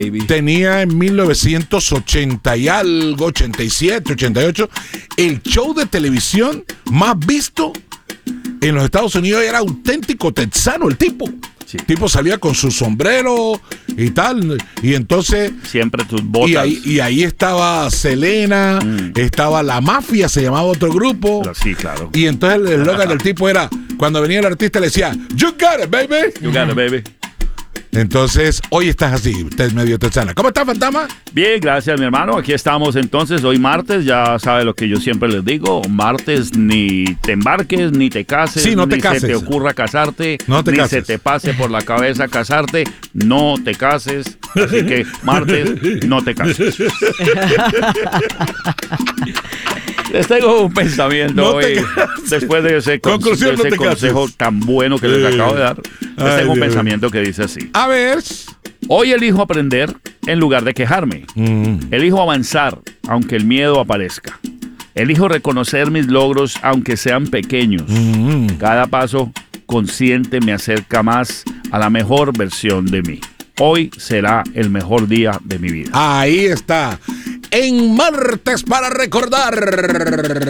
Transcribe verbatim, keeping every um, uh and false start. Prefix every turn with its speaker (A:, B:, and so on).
A: tenía en mil novecientos ochenta y algo, ochenta y siete, ochenta y ocho, el show de televisión más visto en los Estados Unidos. Era auténtico texano el tipo.
B: Sí.
A: El tipo salía con su sombrero y tal, y entonces...
B: Siempre tus botas.
A: Y ahí, y ahí estaba Selena, mm. estaba La Mafia, se llamaba otro grupo.
B: Sí, claro.
A: Y entonces el eslogan del tipo era, cuando venía el artista le decía, "You got it, baby".
B: You got it, baby.
A: Entonces, hoy estás así, usted es medio texana. ¿Cómo está, Fantasma?
B: Bien, gracias, mi hermano. Aquí estamos entonces, hoy martes, ya sabe lo que yo siempre les digo. Martes ni te embarques, ni te cases,
A: sí, no te
B: ni
A: cases.
B: se te ocurra casarte,
A: no te
B: ni
A: cases.
B: se te pase por la cabeza casarte, no te cases. Así que, martes, no te cases. Les tengo un pensamiento
A: no
B: hoy, después de ese, con, de ese
A: no
B: consejo
A: cases.
B: tan bueno que les acabo de dar. Les
A: Ay,
B: tengo un
A: Dios.
B: pensamiento que dice así.
A: A ver.
B: Hoy elijo aprender en lugar de quejarme. Mm. Elijo avanzar, aunque el miedo aparezca. Elijo reconocer mis logros, aunque sean pequeños. Mm. Cada paso consciente me acerca más a la mejor versión de mí. Hoy será el mejor día de mi vida.
A: Ahí está. En Martes para Recordar.